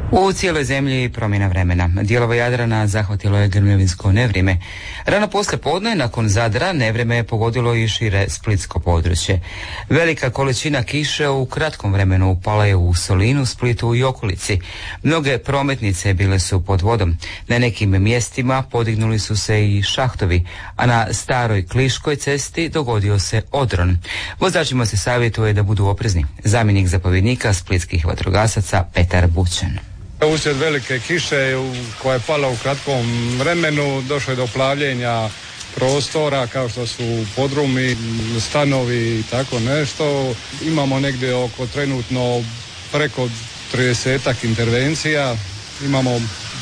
U cijeloj zemlji promjena vremena. Dijelova Jadrana zahvatilo je grmljavinsko nevrijeme. Rano poslije podne, nakon Zadra, nevrijeme je pogodilo i šire splitsko područje. Velika količina kiše u kratkom vremenu upala je u Solinu, Splitu i okolici. Mnoge prometnice bile su pod vodom. Na nekim mjestima podignuli su se i šahtovi, a na staroj Kliškoj cesti dogodio se odron. Vozačima se savjetuje da budu oprezni. Zamjenik zapovjednika splitskih vatrogasaca Petar Bućan. Uslijed velike kiše koja je pala u kratkom vremenu došlo je do plavljenja prostora kao što su podrumi, stanovi i tako nešto. Imamo negdje oko trenutno preko 30-ak intervencija, imamo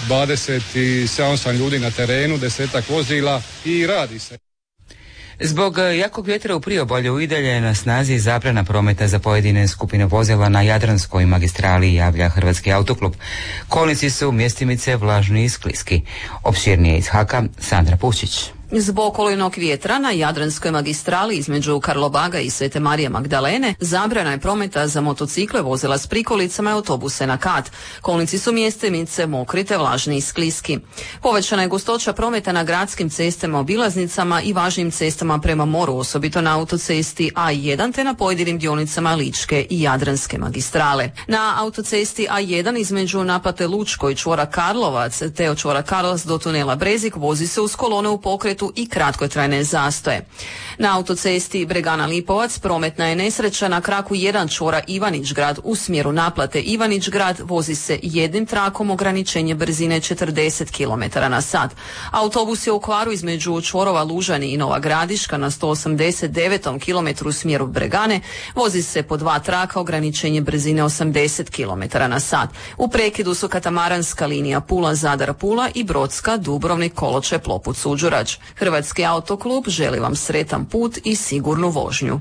27 ljudi na terenu, 10-ak vozila i radi se. Zbog jakog vjetra u priobalju i dalje je na snazi zabrana prometa za pojedine skupine vozila na Jadranskoj magistrali, javlja Hrvatski autoklub. Kolnici su mjestimice vlažni i skliski. Opširnije iz Haka, Sandra Pušić. Zbog olujnog vjetra na Jadranskoj magistrali između Karlobaga i Svete Marije Magdalene zabrana je prometa za motocikle, vozila s prikolicama i autobuse na kat. Kolnici su mjestimice mokri te vlažni i skliski. Povećana je gustoća prometa na gradskim cestama, obilaznicama i važnim cestama prema moru, osobito na autocesti A1 te na pojedinim dionicama Ličke i Jadranske magistrale. Na autocesti A1 između naplate Lučko i čvora Karlovac te od čvora Karlovac do tunela Brezik vozi se uz kolone u pokretu i kratkotrajne zastoje. Na autocesti Bregana Lipovac prometna je nesreća na kraku 1 čvora Ivanić Grad u smjeru naplate Ivanić Grad vozi se jednim trakom, ograničenje brzine 40 km/h. Autobus je u kvaru između čvorova Lužani i Nova Gradiška na 189 km u smjeru Bregane vozi se po 2 traka, ograničenje brzine 80 km/h. U prekidu su katamaranska linija Pula-Zadar-Pula i brodska Dubrovnik-Koločep-Lopud-Suđurač. Hrvatski autoklub želi vam sretan put i sigurnu vožnju.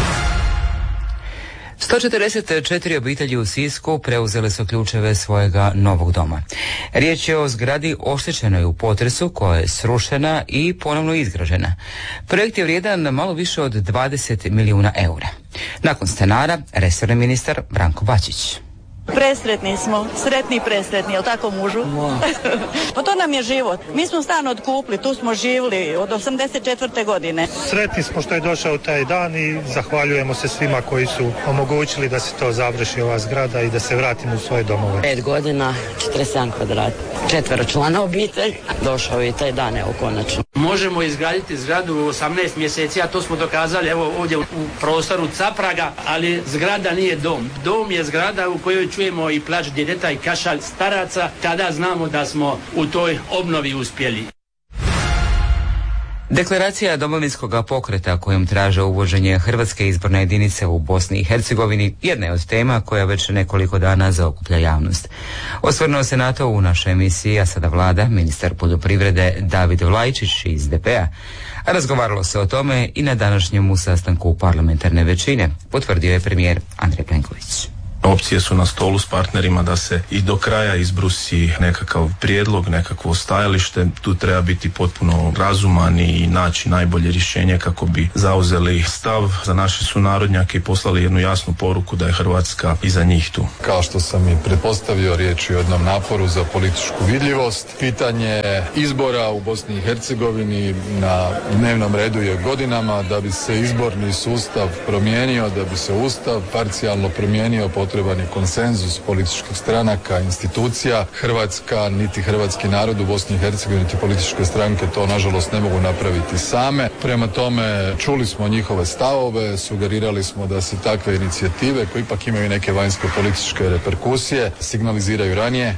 144 obitelji u Sisku preuzele su ključeve svojega novog doma. Riječ je o zgradi oštećenoj u potresu koja je srušena i ponovno izgrađena. Projekt je vrijedan malo više od 20 milijuna eura. Nakon stanara, resorni ministar Branko Bačić. Presretni smo, sretni i presretni, jel tako mužu? Pa to nam je život. Mi smo stan otkupili, tu smo živjeli od 84. godine. Sretni smo što je došao taj dan i zahvaljujemo se svima koji su omogućili da se to završi ova zgrada i da se vratimo u svoje domove. 5 godina, 47 kvadrata, 4 člana obitelj, došao je taj dan, evo konačno. Možemo izgraditi zgradu u 18 mjeseci, a to smo dokazali evo ovdje u prostoru Capraga, ali zgrada nije dom. Dom je zgrada u kojoj čujemo i plač djeteta i kašalj staraca, tada znamo da smo u toj obnovi uspjeli. Deklaracija Domovinskog pokreta kojom traže uvođenje Hrvatske izborne jedinice u Bosni i Hercegovini jedna je od tema koja već nekoliko dana zaokuplja javnost. Osvrnuo se na to u našoj emisiji, a sada vlada, ministar poljoprivrede David Vlajčić iz DP-a. Razgovaralo se o tome i na današnjem sastanku parlamentarne većine, potvrdio je premijer Andrej Plenković. Opcije su na stolu s partnerima da se i do kraja izbrusi nekakav prijedlog, nekakvo stajalište. Tu treba biti potpuno razuman i naći najbolje rješenje kako bi zauzeli stav za naše sunarodnjake i poslali jednu jasnu poruku da je Hrvatska iza njih tu. Kao što sam i pretpostavio, riječ je o jednom naporu za političku vidljivost. Pitanje izbora u Bosni i Hercegovini na dnevnom redu je godinama. Da bi se izborni sustav promijenio, da bi se ustav parcijalno promijenio, potreban je konsenzus političkih stranaka, institucija. Hrvatska, niti hrvatski narod u Bosni i Hercegovini, niti političke stranke to nažalost ne mogu napraviti same. Prema tome, čuli smo njihove stavove, sugerirali smo da se takve inicijative, koje ipak imaju neke vanjske političke reperkusije, signaliziraju ranije.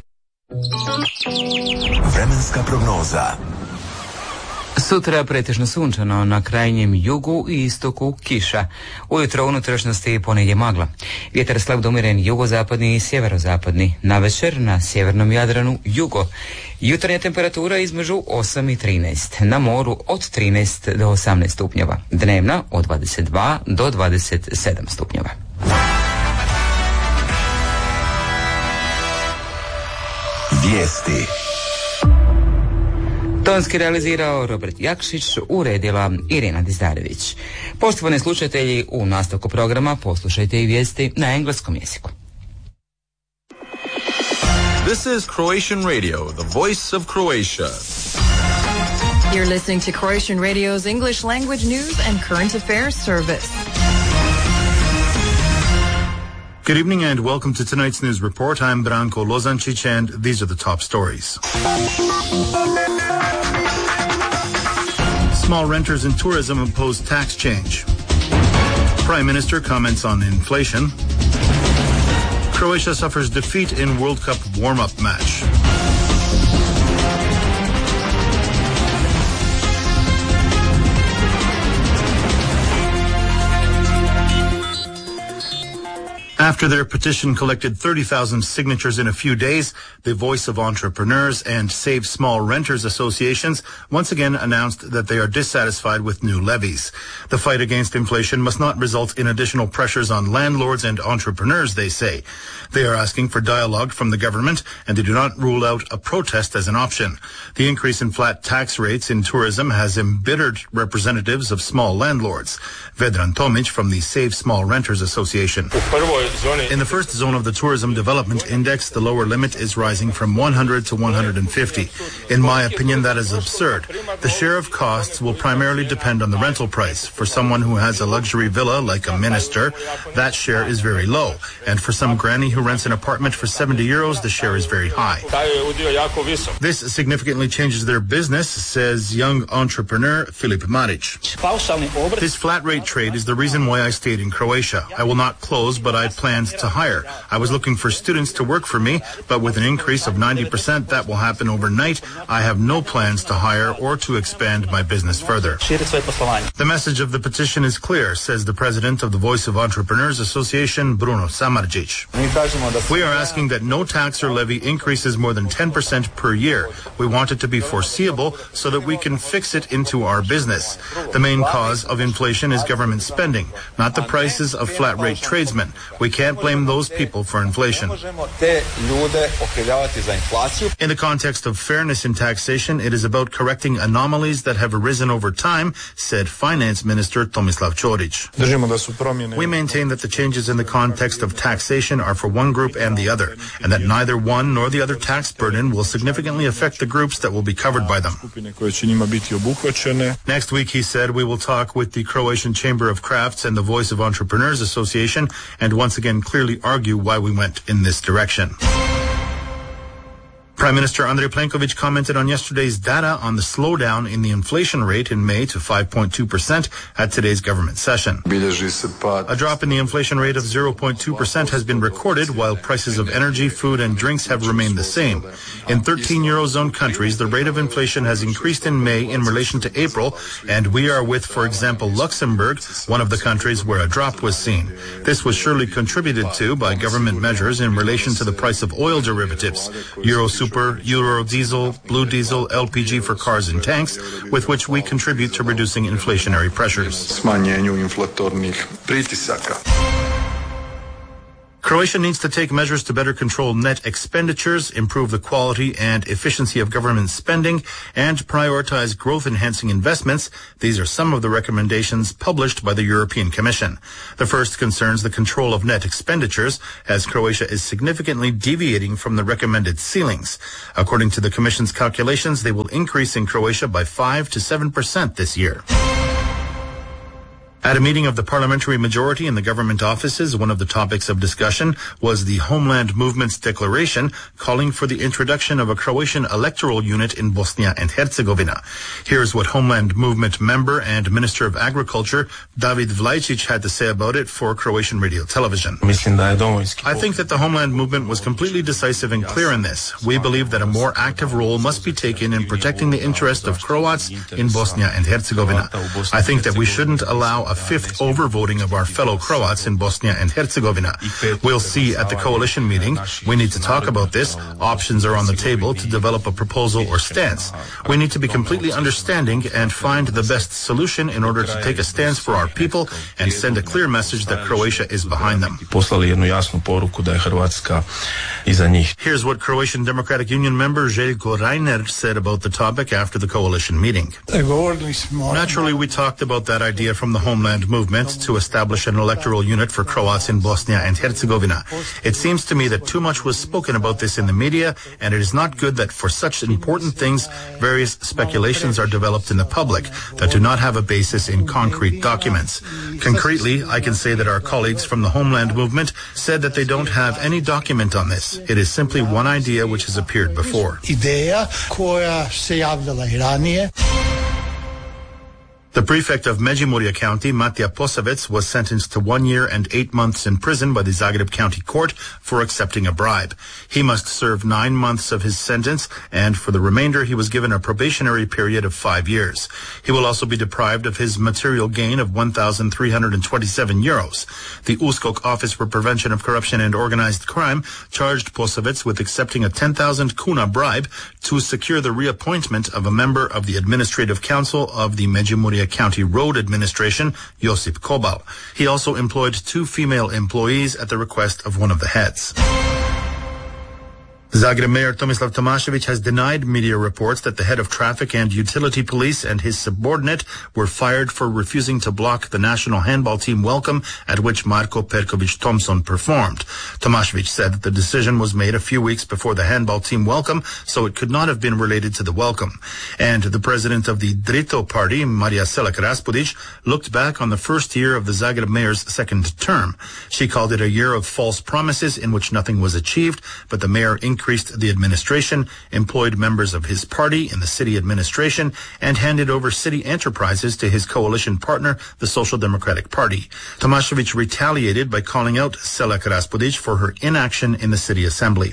Vremenska prognoza. Sutra pretežno sunčano, na krajnjem jugu i istoku kiša. Ujutro u unutrašnjosti ponegdje magla. Vjetar slab do umiren jugozapadni i sjeverozapadni. Navečer na sjevernom Jadranu jugo. Jutarnja temperatura između 8 i 13. Na moru od 13 do 18 stupnjeva. Dnevna od 22 do 27 stupnjeva. Vijesti. Tonski realizirao Robert Jakšić, uredila Irina Dizdarević. Poštovani slušatelji, u nastavku programa poslušajte i vijesti na engleskom jeziku. This is Croatian Radio, the voice of Croatia. You're listening to Croatian Radio's English language news and current affairs service. Good evening and welcome to tonight's news report. I'm Branko Lozancic and these are the top stories. Small renters in tourism oppose tax change. Prime Minister comments on inflation. Croatia suffers defeat in World Cup warm-up match. After their petition collected 30,000 signatures in a few days, the Voice of Entrepreneurs and Save Small Renters associations once again announced that they are dissatisfied with new levies. The fight against inflation must not result in additional pressures on landlords and entrepreneurs, they say. They are asking for dialogue from the government, and they do not rule out a protest as an option. The increase in flat tax rates in tourism has embittered representatives of small landlords. Vedran Tomic from the Save Small Renters Association. In the first zone of the Tourism Development Index, the lower limit is rising from 100 to 150. In my opinion, that is absurd. The share of costs will primarily depend on the rental price. For someone who has a luxury villa, like a minister, that share is very low. And for some granny who rents an apartment for 70 euros, the share is very high. This significantly changes their business, says young entrepreneur Filip Maric. This flat rate trade is the reason why I stayed in Croatia. I will not close, but I planned to hire. I was looking for students to work for me, but with an increase of 90%, that will happen overnight. I have no plans to hire or to expand my business further. The message of the petition is clear, says the president of the Voice of Entrepreneurs Association, Bruno Samardzic. We are asking that no tax or levy increases more than 10% per year. We want it to be foreseeable so that we can fix it into our business. The main cause of inflation is government spending, not the prices of flat rate tradesmen. We can't blame those people for inflation. In the context of fairness in taxation, it is about correcting anomalies that have arisen over time, said Finance Minister Tomislav Ćorić. We maintain that the changes in the context of taxation are for one group and the other, and that neither one nor the other tax burden will significantly affect the groups that will be covered by them. Next week, he said, we will talk with the Croatian Chamber of Crafts and the Voice of Entrepreneurs Association and once again clearly argue why we went in this direction. Prime Minister Andrej Plenković commented on yesterday's data on the slowdown in the inflation rate in May to 5.2% at today's government session. A drop in the inflation rate of 0.2% has been recorded, while prices of energy, food and drinks have remained the same. In 13 Eurozone countries, the rate of inflation has increased in May in relation to April, and we are with, for example, Luxembourg, one of the countries where a drop was seen. This was surely contributed to by government measures in relation to the price of oil derivatives, Eurosuper, Euro diesel, blue diesel, LPG for cars and tanks, with which we contribute to reducing inflationary pressures. Croatia needs to take measures to better control net expenditures, improve the quality and efficiency of government spending, and prioritize growth-enhancing investments. These are some of the recommendations published by the European Commission. The first concerns the control of net expenditures, as Croatia is significantly deviating from the recommended ceilings. According to the Commission's calculations, they will increase in Croatia by 5 to 7% this year. At a meeting of the parliamentary majority in the government offices, one of the topics of discussion was the Homeland Movement's declaration calling for the introduction of a Croatian electoral unit in Bosnia and Herzegovina. Here's what Homeland Movement member and Minister of Agriculture David Vlajcic had to say about it for Croatian radio television. I think that the Homeland Movement was completely decisive and clear in this. We believe that a more active role must be taken in protecting the interest of Croats in Bosnia and Herzegovina. I think that we shouldn't allow a fifth overvoting of our fellow Croats in Bosnia and Herzegovina. We'll see at the coalition meeting. We need to talk about this. Options are on the table to develop a proposal or stance. We need to be completely understanding and find the best solution in order to take a stance for our people and send a clear message that Croatia is behind them. Here's what Croatian Democratic Union member Željko Reiner said about the topic after the coalition meeting. Naturally, we talked about that idea from the Homeland Homeland Movement to establish an electoral unit for Croats in Bosnia and Herzegovina. It seems to me that too much was spoken about this in the media, and it is not good that for such important things, various speculations are developed in the public that do not have a basis in concrete documents. Concretely, I can say that our colleagues from the Homeland Movement said that they don't have any document on this. It is simply one idea which has appeared before. The prefect of Međimurje County, Matija Posavec, was sentenced to 1 year and 8 months in prison by the Zagreb County Court for accepting a bribe. He must serve 9 months of his sentence, and for the remainder he was given a probationary period of 5 years. He will also be deprived of his material gain of 1,327 euros. The USKOK Office for Prevention of Corruption and Organized Crime charged Posavec with accepting a 10,000 kuna bribe to secure the reappointment of a member of the Administrative Council of the Međimurje County Road Administration, Josip Kobal. He also employed 2 female employees at the request of one of the heads. Zagreb Mayor Tomislav Tomašević has denied media reports that the head of traffic and utility police and his subordinate were fired for refusing to block the national handball team welcome at which Marko Perković-Thompson performed. Tomašević said that the decision was made a few weeks before the handball team welcome, so it could not have been related to the welcome. And the president of the Drito party, Marija Selak-Raspudić, looked back on the first year of the Zagreb mayor's second term. She called it a year of false promises in which nothing was achieved, but the mayor increased the administration, employed members of his party in the city administration, and handed over city enterprises to his coalition partner, the Social Democratic Party. Tomašević retaliated by calling out Selak-Raspudić for her inaction in the city assembly.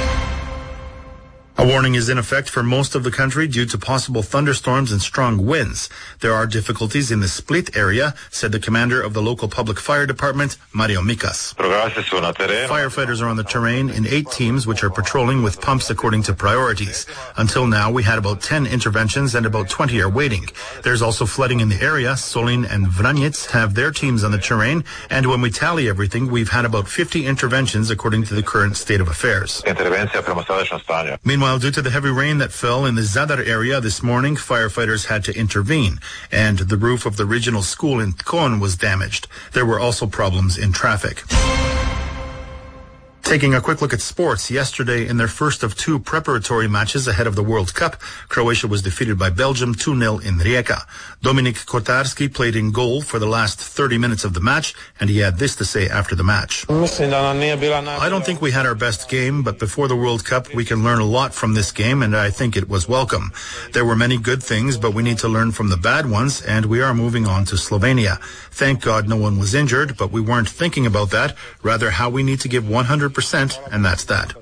A warning is in effect for most of the country due to possible thunderstorms and strong winds. There are difficulties in the Split area, said the commander of the local public fire department, Mario Mikas. Firefighters are on the terrain in 8 teams which are patrolling with pumps according to priorities. Until now, we had about 10 interventions and about 20 are waiting. There's also flooding in the area. Solin and Vranjic have their teams on the terrain, and when we tally everything, we've had about 50 interventions according to the current state of affairs. Meanwhile, due to the heavy rain that fell in the Zadar area this morning, firefighters had to intervene, and the roof of the regional school in Tkon was damaged. There were also problems in traffic. Taking a quick look at sports, yesterday in their first of 2 preparatory matches ahead of the World Cup, Croatia was defeated by Belgium 2-0 in Rijeka. Dominik Kotarski played in goal for the last 30 minutes of the match, and he had this to say after the match. I don't think we had our best game, but before the World Cup we can learn a lot from this game, and I think it was welcome. There were many good things, but we need to learn from the bad ones, and we are moving on to Slovenia. Thank God no one was injured, but we weren't thinking about that, rather how we need to give 100%, and that's that.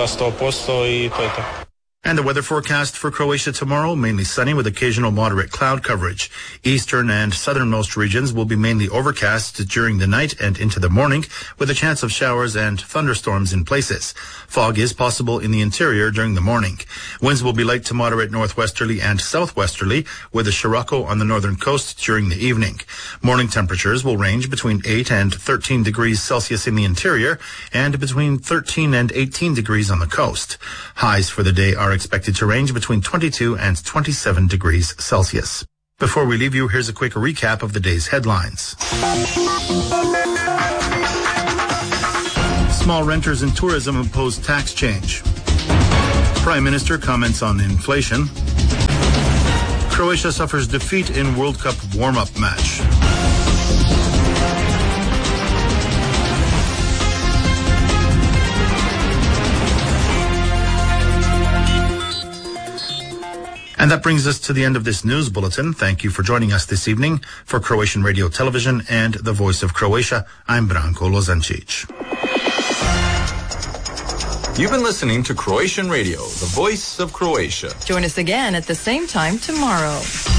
And the weather forecast for Croatia tomorrow, mainly sunny with occasional moderate cloud coverage. Eastern and southernmost regions will be mainly overcast during the night and into the morning, with a chance of showers and thunderstorms in places. Fog is possible in the interior during the morning. Winds will be light to moderate northwesterly and southwesterly, with a Scirocco on the northern coast during the evening. Morning temperatures will range between 8 and 13 degrees Celsius in the interior, and between 13 and 18 degrees on the coast. Highs for the day are expected to range between 22 and 27 degrees Celsius. Before we leave you, here's a quick recap of the day's headlines. Small renters in tourism oppose tax change. Prime Minister comments on inflation. Croatia suffers defeat in World Cup warm-up match. And that brings us to the end of this news bulletin. Thank you for joining us this evening. For Croatian Radio Television and the Voice of Croatia, I'm Branko Lozancic. You've been listening to Croatian Radio, the Voice of Croatia. Join us again at the same time tomorrow.